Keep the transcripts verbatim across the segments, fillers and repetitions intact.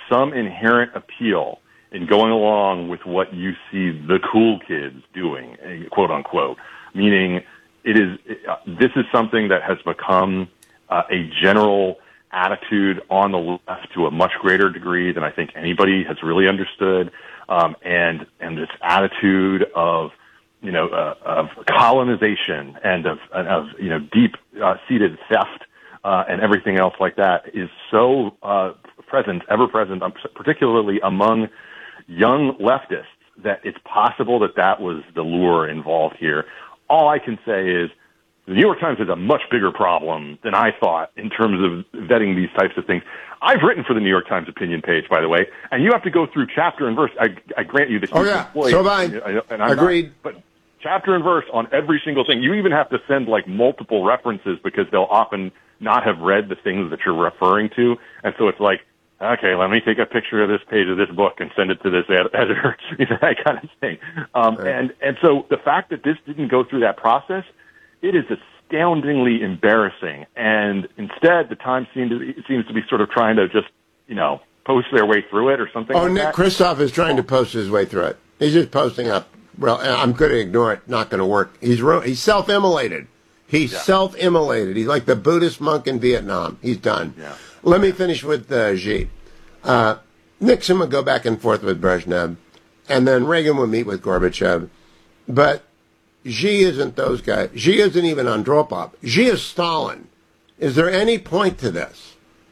some inherent appeal in going along with what you see the cool kids doing, quote unquote, meaning it is, uh, this is something that has become uh, a general attitude on the left to a much greater degree than I think anybody has really understood. Um, and, and this attitude of, you know, uh, of colonization and of, of, you know, deep, uh, seated theft, uh, and everything else like that is so, uh, present, ever present, um, particularly among young leftists, that it's possible that that was the lure involved here. All I can say is the New York Times is a much bigger problem than I thought in terms of vetting these types of things. I've written for the New York Times opinion page, by the way, and you have to go through chapter and verse. I, I grant you that. Oh, yeah. Employee, So have I. And I'm Agreed. Not, but chapter and verse on every single thing. You even have to send like multiple references because they'll often not have read the things that you're referring to. And so it's like, okay, let me take a picture of this page of this book and send it to this ed- editor, that kind of thing. Um, right. And and so the fact that this didn't go through that process, it is astoundingly embarrassing. And instead, the Times seems to be, seems to be sort of trying to just, you know, post their way through it or something. Oh, like Nick that. Kristof is trying to post his way through it. He's just posting up. Well, I'm going to ignore it. Not going to work. He's ro- he's self-immolated. He's yeah. self-immolated. He's like the Buddhist monk in Vietnam. He's done. Yeah. Let me finish with uh, Xi. Uh, Nixon would go back and forth with Brezhnev, and then Reagan would meet with Gorbachev. But Xi isn't those guys. Xi isn't even Andropov. Xi is Stalin. Is there any point to this?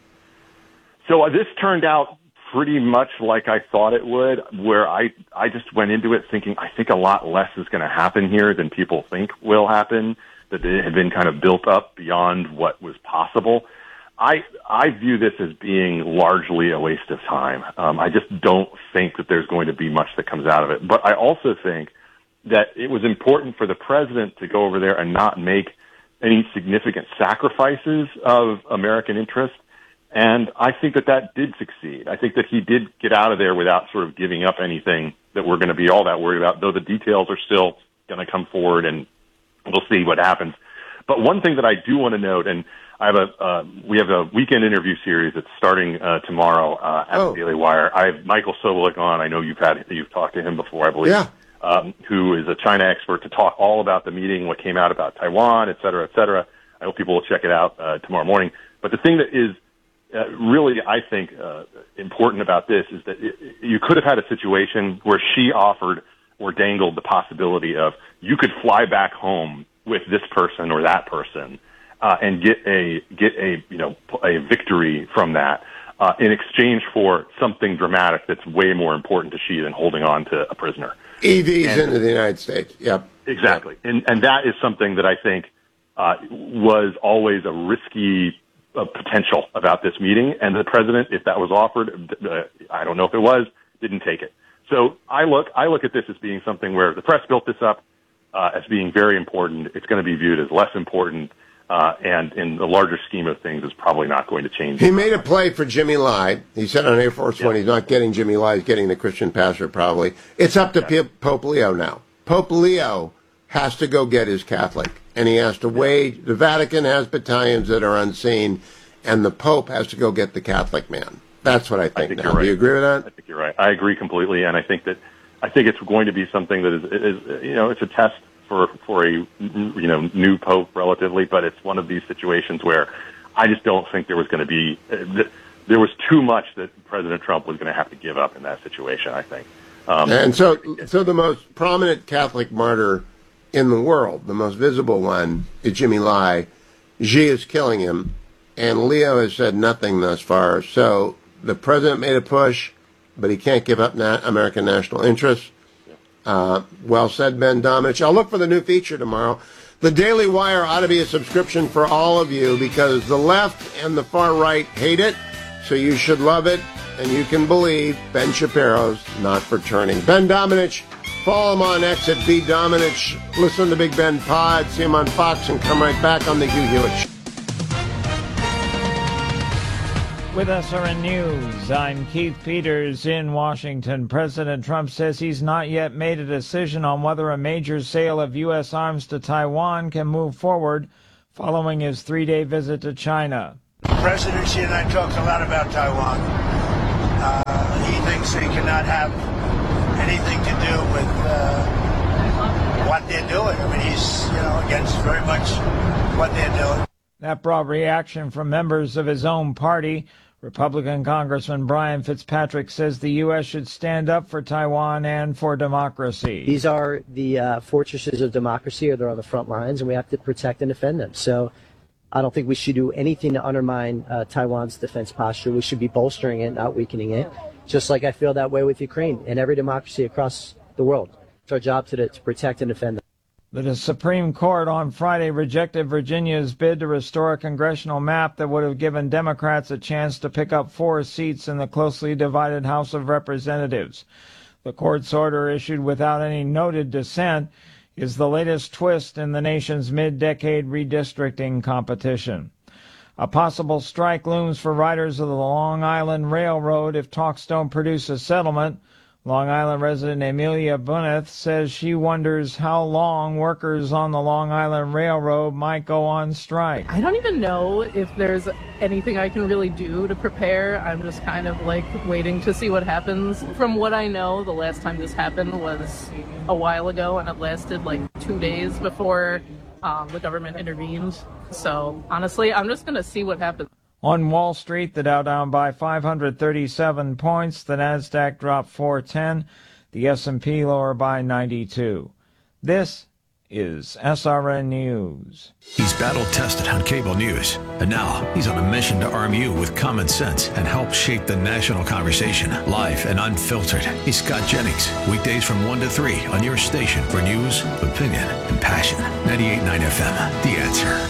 So uh, this turned out pretty much like I thought it would, where I, I just went into it thinking I think a lot less is going to happen here than people think will happen, that it had been kind of built up beyond what was possible. I I view this as being largely a waste of time. Um, I just don't think that there's going to be much that comes out of it. But I also think that it was important for the president to go over there and not make any significant sacrifices of American interest. And I think that that did succeed. I think that he did get out of there without sort of giving up anything that we're going to be all that worried about, though the details are still going to come forward and we'll see what happens. But one thing that I do want to note, and I have a, uh, we have a weekend interview series that's starting, uh, tomorrow, uh, at oh. the Daily Wire. I have Michael Sobolik on. I know you've had, you've talked to him before, I believe. Yeah. Um, who is a China expert, to talk all about the meeting, what came out about Taiwan, et cetera, et cetera. I hope people will check it out, uh, tomorrow morning. But the thing that is, uh, really, I think, uh, important about this is that it, you could have had a situation where she offered or dangled the possibility of you could fly back home with this person or that person, uh, and get a, get a, you know, a victory from that, uh, in exchange for something dramatic that's way more important to Xi than holding on to a prisoner. E Vs into the United States. Yep. Exactly. And, and that is something that I think, uh, was always a risky uh, potential about this meeting. And the president, if that was offered, uh, I don't know if it was, didn't take it. So I look, I look at this as being something where the press built this up, uh, as being very important. It's going to be viewed as less important, uh, and in the larger scheme of things, is probably not going to change. He made a play for Jimmy Lai. He said on Air Force yeah. One he's not getting Jimmy Lai, he's getting the Christian pastor probably. It's up to yeah. P- Pope Leo now. Pope Leo has to go get his Catholic, and he has to yeah. wage, the Vatican has battalions that are unseen, and the Pope has to go get the Catholic man. That's what I think, I think now. You're right. Do you agree with that? I think you're right. I agree completely, and I think that, I think it's going to be something that is, is you know, it's a test for, for a, you know, new Pope relatively, but it's one of these situations where I just don't think there was going to be, uh, there was too much that President Trump was going to have to give up in that situation, I think. Um, and so, so the most prominent Catholic martyr in the world, the most visible one, is Jimmy Lai. Xi is killing him, and Leo has said nothing thus far. So the president made a push, but he can't give up na- American national interests. Uh, well said, Ben Domenech. I'll look for the new feature tomorrow. The Daily Wire ought to be a subscription for all of you because the left and the far right hate it, so you should love it, and you can believe Ben Shapiro's not for turning. Ben Domenech, follow him on X at B Domenech. Listen to Big Ben Pod, see him on Fox, and come right back on the Hugh Hewitt Show. With S R N News, I'm Keith Peters in Washington. President Trump says he's not yet made a decision on whether a major sale of U S arms to Taiwan can move forward following his three-day visit to China. President Xi and I talked a lot about Taiwan. Uh, so you cannot have anything to do with uh, what they're doing. I mean, he's, you know, against very much what they're doing. That brought reaction from members of his own party. Republican Congressman Brian Fitzpatrick says the U S should stand up for Taiwan and for democracy. These are the uh, fortresses of democracy, or they're on the front lines, and we have to protect and defend them. So I don't think we should do anything to undermine uh, Taiwan's defense posture. We should be bolstering it, not weakening it, just like I feel that way with Ukraine and every democracy across the world. It's our job to, to protect and defend them. The Supreme Court on Friday rejected Virginia's bid to restore a congressional map that would have given Democrats a chance to pick up four seats in the closely divided House of Representatives. The court's order, issued without any noted dissent, is the latest twist in the nation's mid-decade redistricting competition. A possible strike looms for riders of the Long Island Railroad if talks don't produce a settlement. Long Island resident Amelia Buneth says she wonders how long workers on the Long Island Railroad might go on strike. I don't even know if there's anything I can really do to prepare. I'm just kind of like waiting to see what happens. From what I know, the last time this happened was a while ago, and it lasted like two days before um, the government intervened. So honestly, I'm just going to see what happens. On Wall Street, the Dow down by five hundred thirty-seven points, the Nasdaq dropped four ten, the S and P lower by ninety-two. This is S R N News. He's battle-tested on cable news, and now he's on a mission to arm you with common sense and help shape the national conversation, live and unfiltered. He's Scott Jennings, weekdays from one to three on your station for news, opinion, and passion. ninety-eight point nine F M, The Answer.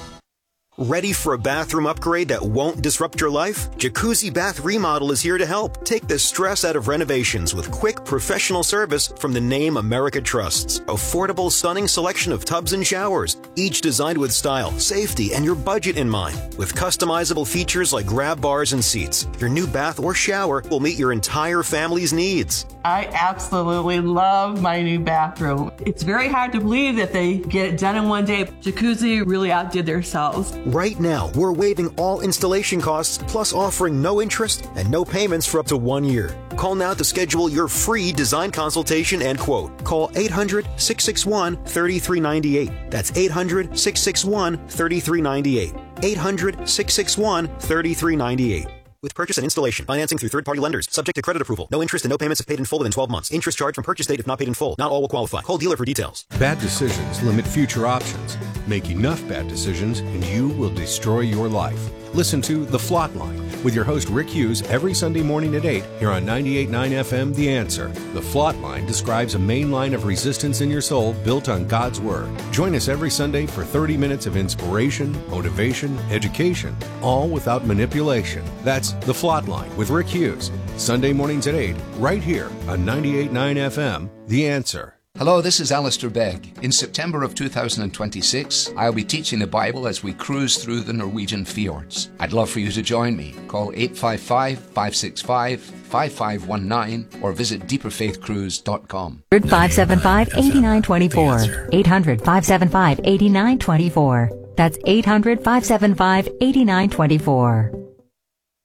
Ready for a bathroom upgrade that won't disrupt your life? Jacuzzi Bath Remodel is here to help. Take the stress out of renovations with quick, professional service from the name America trusts. Affordable, stunning selection of tubs and showers, each designed with style, safety, and your budget in mind. With customizable features like grab bars and seats, your new bath or shower will meet your entire family's needs. I absolutely love my new bathroom. It's very hard to believe that they get it done in one day. Jacuzzi really outdid themselves. Right now, we're waiving all installation costs, plus offering no interest and no payments for up to one year. Call now to schedule your free design consultation and quote. Call eight hundred, six six one, three three nine eight. That's eight hundred, six six one, three three nine eight. eight hundred, six six one, three three nine eight. With purchase and installation, financing through third-party lenders, subject to credit approval. No interest and no payments if paid in full within twelve months. Interest charged from purchase date if not paid in full. Not all will qualify. Call dealer for details. Bad decisions limit future options. Make enough bad decisions and you will destroy your life. Listen to The Flot Line with your host Rick Hughes every Sunday morning at eight here on ninety-eight point nine F M, The Answer. The Flot Line describes a main line of resistance in your soul built on God's Word. Join us every Sunday for thirty minutes of inspiration, motivation, education, all without manipulation. That's The Flot Line with Rick Hughes. Sunday mornings at eight, right here on ninety-eight point nine F M, The Answer. Hello, this is Alistair Begg. In September of two thousand twenty-six, I'll be teaching the Bible as we cruise through the Norwegian fjords. I'd love for you to join me. Call eight five five, five six five, five five one nine or visit deeper faith cruise dot com. five seven five, eight nine two four. eight hundred, five seven five, eight nine two four. That's eight hundred, five seven five, eight nine two four.